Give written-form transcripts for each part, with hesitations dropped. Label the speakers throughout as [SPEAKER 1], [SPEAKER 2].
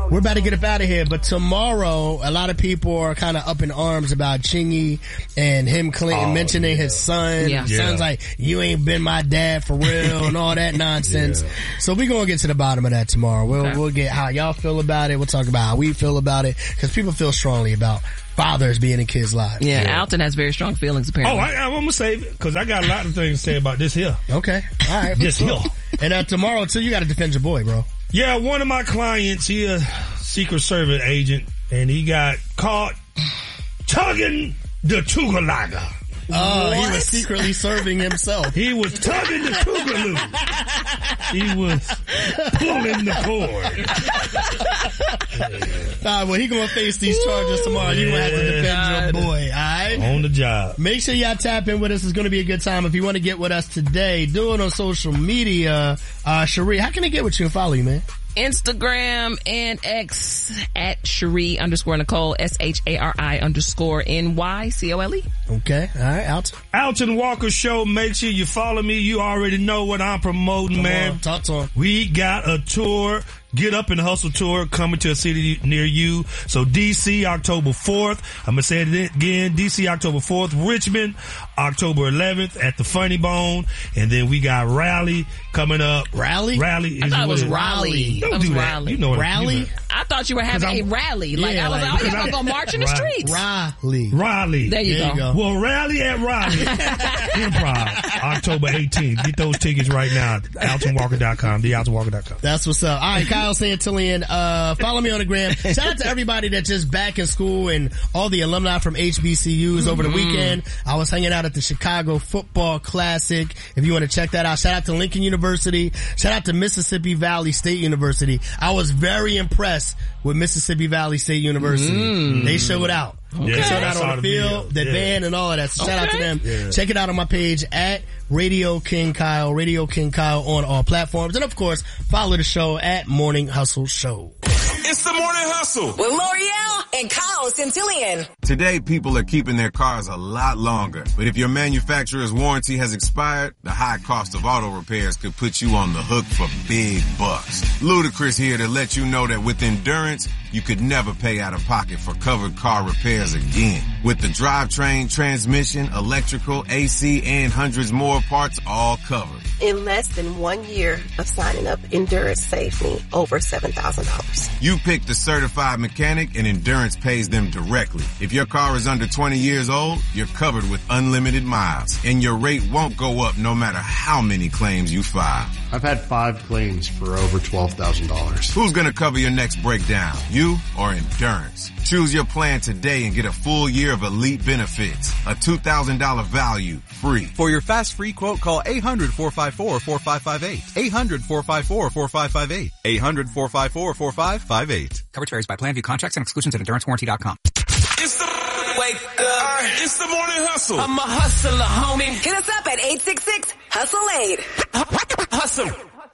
[SPEAKER 1] We're about to get up out of here, but tomorrow, a lot of people are kind of up in arms about Chingy and him mentioning his son.
[SPEAKER 2] Yeah.
[SPEAKER 1] Son's like, you ain't been my dad for real and all that nonsense.
[SPEAKER 3] Yeah.
[SPEAKER 1] So we're going to get to the bottom of that tomorrow. We'll get how y'all feel about it. We'll talk about how we feel about it, because people feel strongly about fathers being in kids' lives.
[SPEAKER 2] Yeah, Alton has very strong feelings, apparently.
[SPEAKER 3] I'm going to save it, because I got a lot of things to say about this here.
[SPEAKER 1] Okay. All right.
[SPEAKER 3] This here.
[SPEAKER 1] And tomorrow, too, you got to defend your boy, bro.
[SPEAKER 3] Yeah, one of my clients, he a Secret Service agent, and he got caught tugging the Tugalaga.
[SPEAKER 1] Oh, he was secretly serving himself.
[SPEAKER 3] He was tugging the Tougaloo. He was pulling the cord.
[SPEAKER 1] All right, well, he gonna face these charges tomorrow. You gonna have to defend your boy, all right?
[SPEAKER 3] On the job.
[SPEAKER 1] Make sure y'all tap in with us. It's gonna be a good time. If you want to get with us today, do it on social media. Cherie, how can they get with you and follow you, man?
[SPEAKER 2] Instagram and X at Cherie_Nicole, SHARI_NYCOLE.
[SPEAKER 1] Okay. All right, Alton.
[SPEAKER 3] Alton Walker Show. Make sure you follow me. You already know what I'm promoting, man.
[SPEAKER 1] On, talk to him.
[SPEAKER 3] We got a tour. Get Up and Hustle tour coming to a city near you. So DC, October 4th. I'm going to say it again. DC, October 4th. Richmond, October 11th at the Funny Bone. And then we got Raleigh coming up.
[SPEAKER 1] Raleigh?
[SPEAKER 3] Raleigh is
[SPEAKER 2] I thought it was
[SPEAKER 3] what
[SPEAKER 2] Raleigh.
[SPEAKER 3] Don't
[SPEAKER 2] That was
[SPEAKER 3] do that.
[SPEAKER 2] Raleigh.
[SPEAKER 3] You know what
[SPEAKER 1] Raleigh?
[SPEAKER 2] I thought you were having a rally. Like,
[SPEAKER 1] yeah,
[SPEAKER 2] I was
[SPEAKER 1] like-
[SPEAKER 2] like, oh, you're going to go march in the streets.
[SPEAKER 1] Raleigh.
[SPEAKER 2] There you go.
[SPEAKER 3] Well, Rally at Raleigh Improv, October 18th. Get those tickets right now at AltonWalker.com, theAltonWalker.com.
[SPEAKER 1] That's what's up. All right, Kyle Santillian, follow me on the gram. Shout out to everybody that's just back in school and all the alumni from HBCUs over the weekend. I was hanging out at the Chicago Football Classic. If you want to check that out, shout out to Lincoln University. Shout out to Mississippi Valley State University. I was very impressed with Mississippi Valley State University. They showed out.
[SPEAKER 3] Okay.
[SPEAKER 1] They showed
[SPEAKER 3] I
[SPEAKER 1] out
[SPEAKER 3] saw
[SPEAKER 1] on the field, the band, and all of that. So shout out to them.
[SPEAKER 3] Yeah.
[SPEAKER 1] Check it out on my page at Radio King Kyle on all platforms. And of course, follow the show at Morning Hustle Show.
[SPEAKER 4] It's the Morning Hustle
[SPEAKER 5] with L'Oreal and Kyle Santillian.
[SPEAKER 6] Today, people are keeping their cars a lot longer. But if your manufacturer's warranty has expired, the high cost of auto repairs could put you on the hook for big bucks. Ludacris here to let you know that with Endurance, you could never pay out of pocket for covered car repairs again. With the drivetrain, transmission, electrical, AC, and hundreds more parts all covered.
[SPEAKER 7] In less than 1 year of signing up, Endurance saved me over $7,000.
[SPEAKER 6] You pick the certified mechanic and Endurance pays them directly. If your car is under 20 years old, you're covered with unlimited miles. And your rate won't go up no matter how many claims you file.
[SPEAKER 8] I've had 5 claims for over $12,000.
[SPEAKER 6] Who's gonna cover your next breakdown? You or Endurance? Choose your plan today and get a full year of elite benefits. A $2,000 value, free.
[SPEAKER 9] For your fast free quote, call 800-454-4558. 800-454-4558. 800-454-4558.
[SPEAKER 10] Coverage varies by plan. View contracts and exclusions at EnduranceWarranty.com.
[SPEAKER 4] It's the Wake Up. It's the Morning Hustle.
[SPEAKER 5] I'm a hustler, homie. Hit us up at 866-HUSTLE-8.
[SPEAKER 4] Hustle.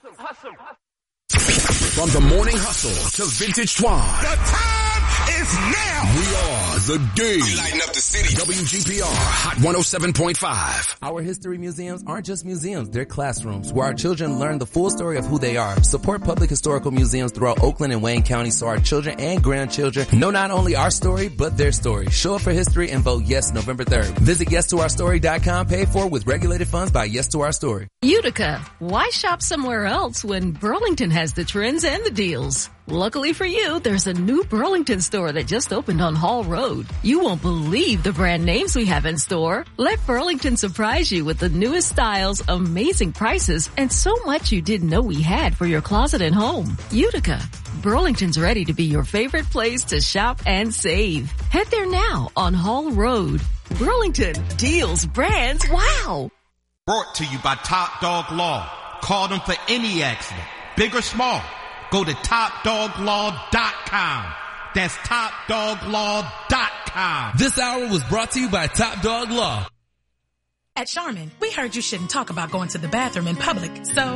[SPEAKER 11] From the Morning Hustle to Vintage Twine.
[SPEAKER 4] The time is now.
[SPEAKER 11] We are the D.
[SPEAKER 4] Lighting up the city.
[SPEAKER 11] WGPR Hot 107.5.
[SPEAKER 12] Our history museums aren't just museums, they're classrooms where our children learn the full story of who they are. Support public historical museums throughout Oakland and Wayne County so our children and grandchildren know not only our story, but their story. Show up for history and vote yes November 3rd. Visit YesToOurStory.com, paid for with regulated funds by Yes to Our Story.
[SPEAKER 13] Utica, why shop somewhere else when Burlington has the trends and the deals? Luckily for you, there's a new Burlington store that just opened on Hall Road. You won't believe the brand names we have in store. Let Burlington surprise you with the newest styles, amazing prices, and so much you didn't know we had for your closet and home. Utica, Burlington's ready to be your favorite place to shop and save. Head there now on Hall Road. Burlington, deals, brands, wow!
[SPEAKER 14] Brought to you by Top Dog Law. Call them for any accident, big or small. Go to TopDogLaw.com. That's TopDogLaw.com.
[SPEAKER 15] This hour was brought to you by Top Dog Law.
[SPEAKER 16] At Charmin, we heard you shouldn't talk about going to the bathroom in public, so